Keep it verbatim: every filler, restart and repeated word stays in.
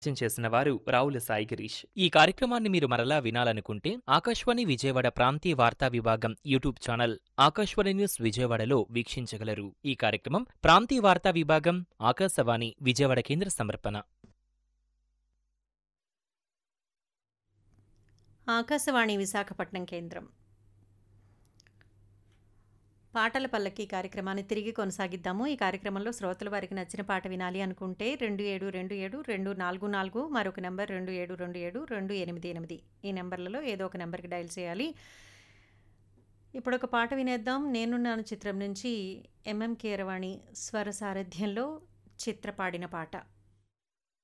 పరిచయం చేసిన వారు రావుల సాయి గిరీష్. ఈ కార్యక్రమాన్ని మీరు మరలా వినాలనుకుంటే ఆకాశవాణి విజయవాడ ప్రాంతీయ వార్తా విభాగం యూట్యూబ్ ఛానల్ ఆకాశవాణి న్యూస్ విజయవాడలో వీక్షించగలరు. ఈ కార్యక్రమం ప్రాంతీయ వార్తా విభాగం ఆకాశవాణి విజయవాడ కేంద్ర సమర్పణ. ఆకాశవాణి విశాఖపట్నం కేంద్రం. పాటల పల్లకి కార్యక్రమాన్ని తిరిగి కొనసాగిద్దాము. ఈ కార్యక్రమంలో శ్రోతల వారికి నచ్చిన పాట వినాలి అనుకుంటే రెండు ఏడు రెండు ఏడు రెండు నాలుగు నాలుగు మరొక నెంబర్ రెండు ఏడు రెండు ఏడు రెండు ఎనిమిది ఎనిమిది ఈ నెంబర్లలో ఏదో ఒక నెంబర్కి డయల్ చేయాలి. ఇప్పుడు ఒక పాట వినేద్దాం. నేనున్నాను చిత్రం నుంచి ఎంఎం కీరవాణి స్వర సారథ్యంలో చిత్ర పాడిన పాట.